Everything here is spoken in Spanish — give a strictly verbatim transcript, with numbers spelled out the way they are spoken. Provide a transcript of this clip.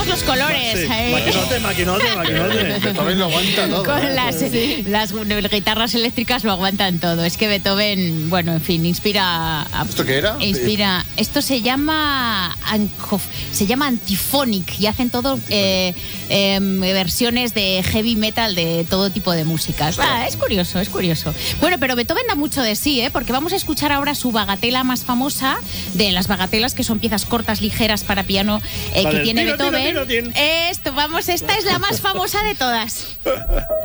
todos los colores. Sí. Eh. Maquinote, maquinote, maquinote. Beethoven lo aguanta todo. Con ¿eh? las, las guitarras eléctricas lo aguantan todo. Es que Beethoven, bueno, en fin, inspira... A, ¿Esto qué era? Inspira... Esto se llama... Se llama Antiphonic y hacen todo eh, eh, versiones de heavy metal de todo tipo de músicas. Ah, es curioso, es curioso. Bueno, pero Beethoven da mucho de sí, ¿eh? Porque vamos a escuchar ahora su bagatela más famosa, de las bagatelas, que son piezas cortas, ligeras para piano, eh, Vale, que tiene tiro, tiro, Beethoven. tiro, tiro. Esto, vamos, esta es la más famosa de todas.